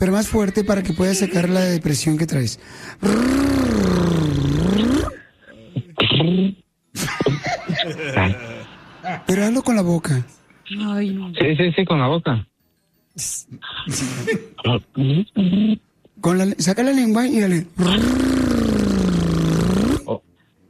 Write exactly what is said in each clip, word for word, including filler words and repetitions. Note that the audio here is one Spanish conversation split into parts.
pero más fuerte para que puedas sacar la depresión que traes. Pero hazlo con la boca. Ay, no. Sí, sí, sí, con la boca. Con la, saca la lengua y dale. Oh.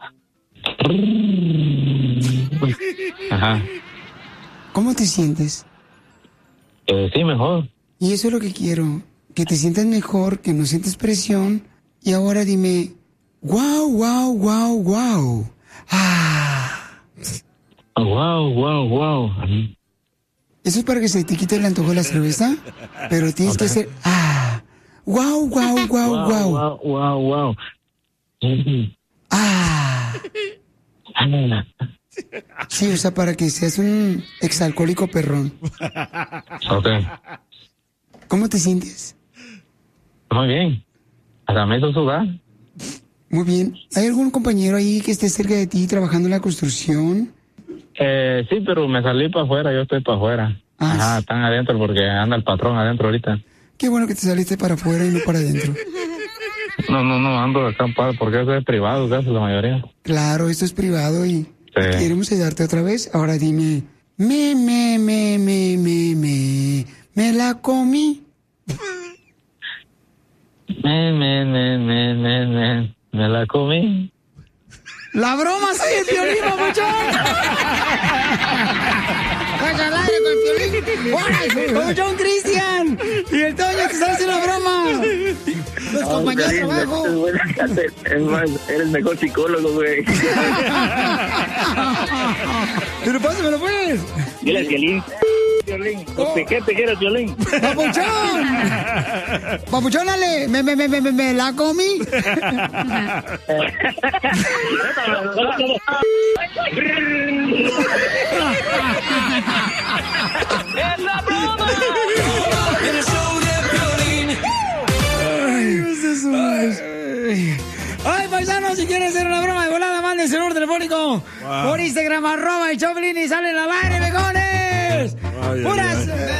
Ajá. ¿Cómo te sientes? Eh, sí, mejor. Y eso es lo que quiero, que te sientas mejor, que no sientes presión. Y ahora dime, wow, wow, wow, wow. Ah. Wow, wow, wow. Eso es para que se te quite el antojo de la cerveza, pero tienes okay. que hacer, ah, wow, wow, wow, wow. Wow, wow, wow. Ah. Sí, o sea, para que seas un exalcohólico perrón. Ok. ¿Cómo te sientes? Muy bien. Hasta me hizo sudar. Muy bien. ¿Hay algún compañero ahí que esté cerca de ti trabajando en la construcción? Eh, sí, pero me salí para afuera, yo estoy para afuera. Ah, Ajá, sí. Están adentro porque anda el patrón adentro ahorita. Qué bueno que te saliste para afuera y no para adentro. No, no, no, ando acá porque eso es privado, casi la mayoría. Claro, esto es privado y sí. Queremos ayudarte otra vez. Ahora dime, me, me, me, me, me, me, me la comí. Me, me, me, me, me, me, me la comí. ¡La broma soy el Piolín, papuchón! ¡Vas al aire con el Piolín! ¡Papuchón Cristian! ¡Y el Toño que sabe hacer la broma! ¡Los oh, compañeros de trabajo! Es más, eres mejor psicólogo, güey. ¡Pero pásamelo, pues! Dile al Piolín. Violín. Oh. ¿Qué te quieres, Violín? ¡Papuchón! ¡Papuchón, dale! ¡Me, me, me, me, me la comí! ¡Es la broma! ¡El show de Piolín! ¡Ay, ese es un... ¡Ay, paisano! Si quieren hacer una broma de volada, manden su número telefónico wow. por Instagram, arroba el Choplin y salen al aire, begones. Puras